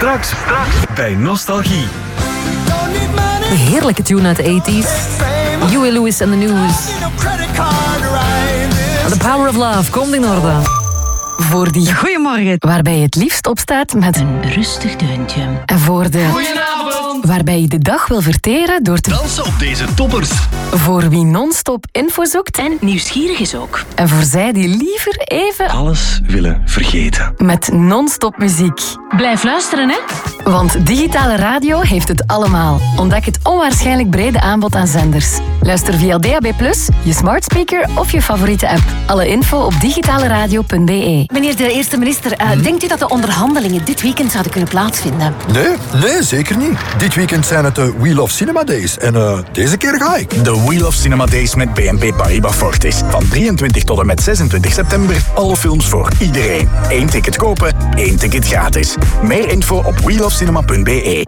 Straks bij Nostalgie. Een heerlijke tune uit de 80s. Huey Lewis and the News. The Power of Love komt in orde. Voor die goeiemorgen, waarbij je het liefst opstaat met een rustig deuntje. En voor de Goedenavond! waarbij je de dag wil verteren door te Dansen op deze toppers. voor wie non-stop info zoekt En nieuwsgierig is ook. en voor zij die liever even Alles willen vergeten. met non-stop muziek. Blijf luisteren, hè? Want digitale radio heeft het allemaal. Ontdek het onwaarschijnlijk brede aanbod aan zenders. Luister via DAB+, je smart speaker of je favoriete app. Alle info op digitaleradio.be. Meneer de eerste minister, denkt u dat de onderhandelingen dit weekend zouden kunnen plaatsvinden? Nee, zeker niet. Dit weekend zijn het de Wheel of Cinema Days. En deze keer ga ik. De Wheel of Cinema Days met BNP Paribas Fortis. Van 23 tot en met 26 september. Alle films voor iedereen. 1 ticket kopen, 1 ticket gratis. Meer info op wheelofcinema.be.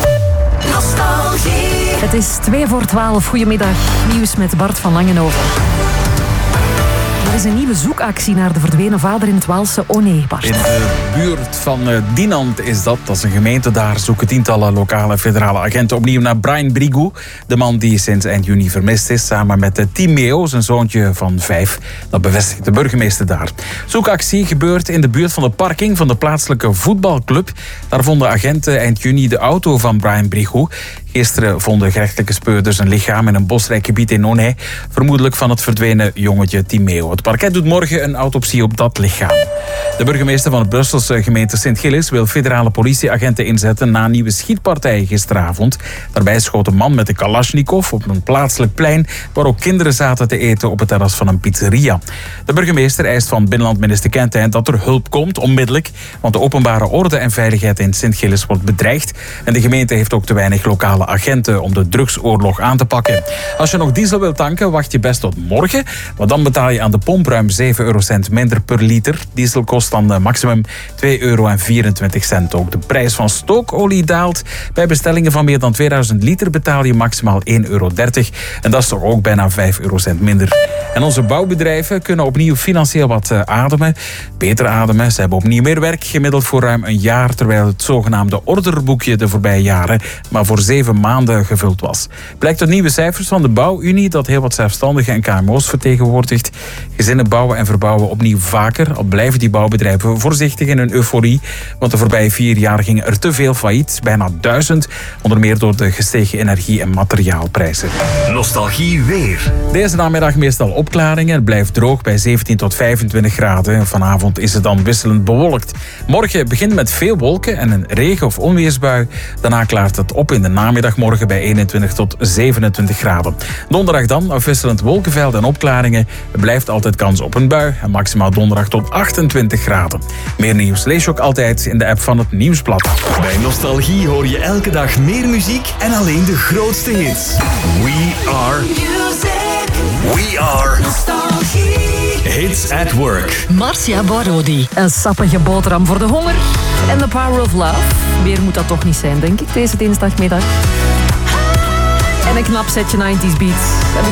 Het is 2:45. Goedemiddag. Nieuws met Bart van Langenhoven. Er is een nieuwe zoekactie naar de verdwenen vader in het Waalse. Oh nee, Bart. In de buurt van Dinant is dat. Dat is een gemeente. Daar zoeken tientallen lokale en federale agenten opnieuw naar Brian Brigou. De man die sinds eind juni vermist is. Samen met Timeo, zijn zoontje van 5. Dat bevestigt de burgemeester daar. Zoekactie gebeurt in de buurt van de parking van de plaatselijke voetbalclub. Daar vonden agenten eind juni de auto van Brian Brigou. Gisteren vonden gerechtelijke speurders een lichaam in een bosrijk gebied in Nonay. Vermoedelijk van het verdwenen jongetje Timeo. Het parket doet morgen een autopsie op dat lichaam. De burgemeester van de Brusselse gemeente Sint-Gilles wil federale politieagenten inzetten na een nieuwe schietpartij gisteravond. Daarbij schoot een man met een Kalashnikov op een plaatselijk plein waar ook kinderen zaten te eten op het terras van een pizzeria. De burgemeester eist van binnenlandminister Kentijn dat er hulp komt, onmiddellijk, want de openbare orde en veiligheid in Sint-Gilles wordt bedreigd en de gemeente heeft ook te weinig lokale agenten om de drugsoorlog aan te pakken. Als je nog diesel wilt tanken, wacht je best tot morgen, want dan betaal je aan de pomp ruim 7 eurocent minder per liter. Diesel kost dan maximum 2,24 euro. Ook de prijs van stookolie daalt. Bij bestellingen van meer dan 2000 liter betaal je maximaal 1,30 euro. En dat is toch ook bijna 5 eurocent minder. En onze bouwbedrijven kunnen opnieuw financieel wat ademen. Beter ademen. Ze hebben opnieuw meer werk, gemiddeld voor ruim een jaar, terwijl het zogenaamde orderboekje de voorbije jaren maar voor 7 maanden gevuld was. Blijkt uit nieuwe cijfers van de Bouwunie dat heel wat zelfstandigen en KMO's vertegenwoordigt. Gezinnen bouwen en verbouwen opnieuw vaker, al blijven die bouwbedrijven voorzichtig in hun euforie, want de voorbije 4 jaar gingen er te veel failliet, bijna 1000, onder meer door de gestegen energie- en materiaalprijzen. Nostalgie weer. Deze namiddag meestal opklaringen. Het blijft droog bij 17 tot 25 graden. Vanavond is het dan wisselend bewolkt. Morgen begint met veel wolken en een regen- of onweersbui. Daarna klaart het op in de namiddagmorgen bij 21 tot 27 graden. Donderdag dan afwisselend wolkenvelden en opklaringen. Er blijft altijd kans op een bui en maximaal donderdag tot 28 graden. Meer nieuws lees je ook altijd in de app van het Nieuwsblad. Bij Nostalgie hoor je elke dag meer muziek en alleen de grootste hits. We are Hits at Work. Marcia Barodi. Een sappige boterham voor de honger. En The Power of Love. Meer moet dat toch niet zijn, denk ik, deze dinsdagmiddag. En een knap setje 90s beats.